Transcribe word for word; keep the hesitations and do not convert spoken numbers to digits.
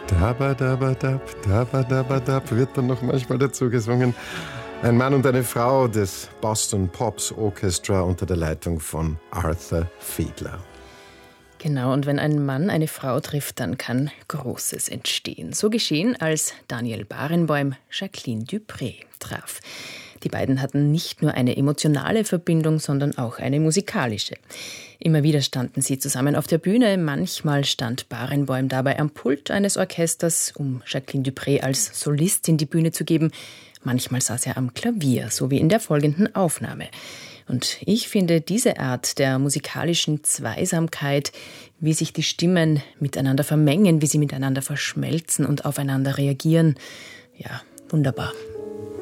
Dabadabadab, dabadabadab wird dann noch manchmal dazu gesungen. Ein Mann und eine Frau des Boston Pops Orchestra unter der Leitung von Arthur Fiedler. Genau, und wenn ein Mann eine Frau trifft, dann kann Großes entstehen. So geschehen, als Daniel Barenboim Jacqueline du Pré traf. Die beiden hatten nicht nur eine emotionale Verbindung, sondern auch eine musikalische. Immer wieder standen sie zusammen auf der Bühne. Manchmal stand Barenboim dabei am Pult eines Orchesters, um Jacqueline du Pré als Solistin die Bühne zu geben. Manchmal saß er am Klavier, so wie in der folgenden Aufnahme. Und ich finde diese Art der musikalischen Zweisamkeit, wie sich die Stimmen miteinander vermengen, wie sie miteinander verschmelzen und aufeinander reagieren, ja, wunderbar.